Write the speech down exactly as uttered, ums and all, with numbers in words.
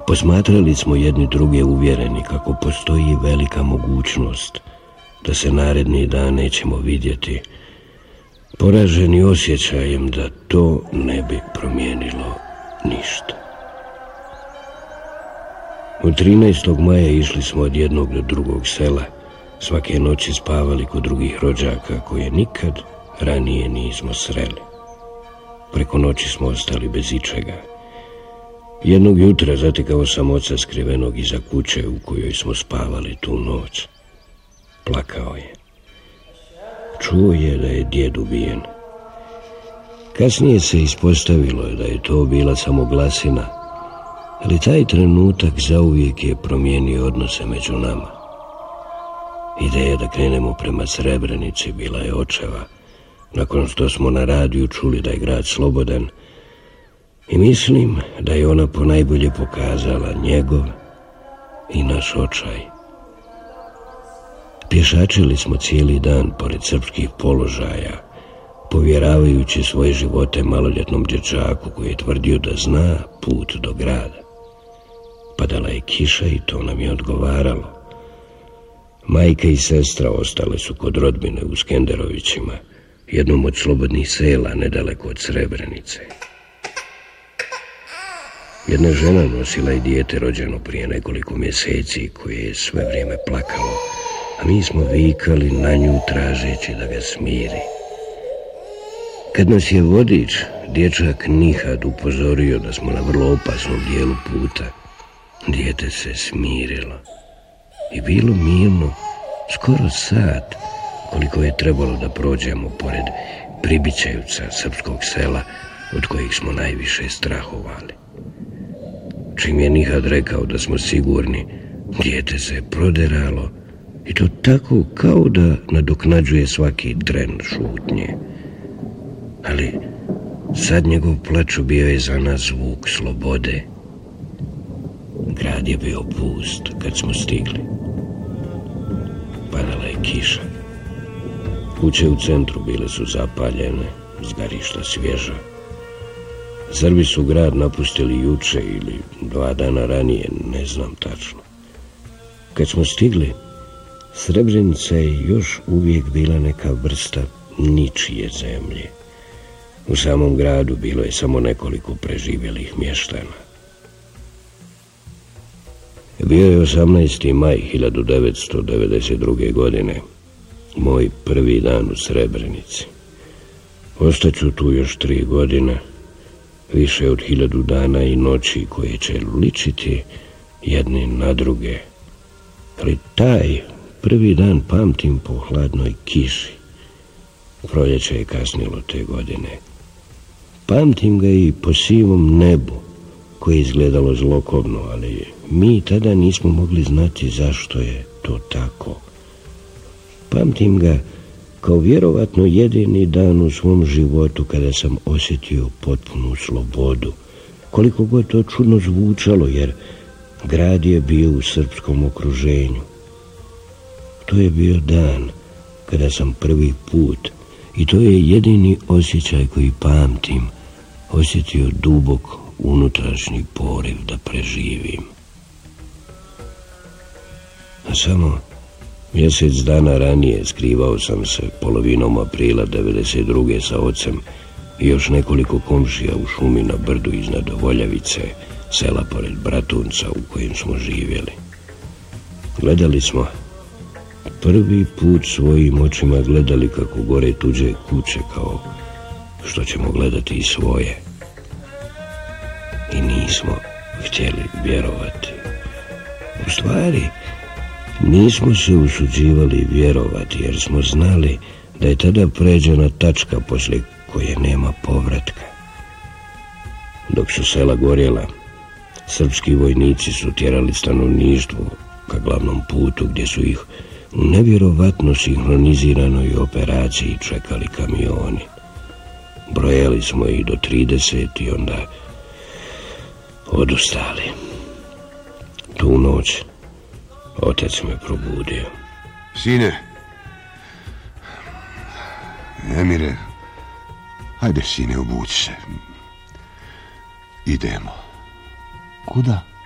Posmatrali smo jedni druge uvjereni kako postoji velika mogućnost da se naredni dan nećemo vidjeti, poraženi osjećajem da to ne bi promijenilo ništa. Od trinaestog maja išli smo od jednog do drugog sela, svake noći spavali kod drugih rođaka koje nikad ranije nismo sreli. Preko noći smo ostali bez ičega. Jednog jutra zatekao sam oca skrivenog iza kuće u kojoj smo spavali tu noć. Plakao je. Čuo je da je djed ubijen. Kasnije se ispostavilo da je to bila samo glasina, ali taj trenutak zauvijek je promijenio odnose među nama. Ideja da krenemo prema Srebrenici bila je očeva, nakon što smo na radiju čuli da je grad slobodan, i mislim da je ona ponajbolje pokazala njegov i naš očaj. Pješačili smo cijeli dan pored srpskih položaja, povjeravajući svoje živote maloljetnom dječaku koji je tvrdio da zna put do grada. Padala je kiša i to nam je odgovaralo. Majka i sestra ostale su kod rodbine u Skenderovićima, jednom od slobodnih sela nedaleko od Srebrenice. Jedna žena nosila je dijete rođeno prije nekoliko mjeseci koje je sve vrijeme plakalo, a mi smo vikali na nju tražeći da ga smiri. Kad nas je vodič, dječak Nihad, upozorio da smo na vrlo opasnom dijelu puta, dijete se smirilo i bilo mirno skoro sat, koliko je trebalo da prođemo pored Pribićevca, srpskog sela od kojih smo najviše strahovali. Čim je Nihad rekao da smo sigurni, dijete se proderalo i to tako kao da nadoknađuje svaki tren šutnje. Ali sad njegov plač bio je za nas zvuk slobode. Grad je bio pust kad smo stigli. Padala je kiša. Kuće u centru bile su zapaljene, zgarišta svježa. Srbi su grad napustili juče ili dva dana ranije, ne znam tačno. Kad smo stigli, Srebrenica je još uvijek bila neka vrsta ničije zemlje. U samom gradu bilo je samo nekoliko preživjelih mještana. Bio je osamnaesti maj hiljadu devetsto devedeset druge. godine, moj prvi dan u Srebrenici. Ostaću tu još tri godine, više od hiljadu dana i noći koje će ličiti jedni na druge. Ali taj prvi dan pamtim po hladnoj kiši. Proljeće je kasnilo te godine. Pamtim ga i po sivom nebu, koje je izgledalo zlokobno, ali mi tada nismo mogli znati zašto je to tako. Pamtim ga kao vjerovatno jedini dan u svom životu kada sam osjetio potpunu slobodu, koliko god to čudno zvučalo, jer grad je bio u srpskom okruženju. To je bio dan kada sam prvi put, i to je jedini osjećaj koji pamtim, osjetio dubok unutrašnji poriv da preživim. A samo mjesec dana ranije skrivao sam se polovinom aprila devedeset druge sa ocem i još nekoliko komšija u šumi na brdu iznad Voljavice, sela pored Bratunca u kojem smo živjeli. Gledali smo, prvi put svojim očima gledali kako gore tuđe kuće, kao što ćemo gledati i svoje. I nismo htjeli vjerovati. U stvari, nismo se usuđivali vjerovati, jer smo znali da je tada pređena tačka poslije koje nema povratka. Dok su sela gorjela, srpski vojnici su tjerali stanovništvo ka glavnom putu, gdje su ih u nevjerovatno sinhroniziranoj operaciji čekali kamioni. Brojali smo ih do trideset i onda odustali. Tu noć otac me probudio. Sine, Emire, hajde sine, obući se. Idemo. Kuda?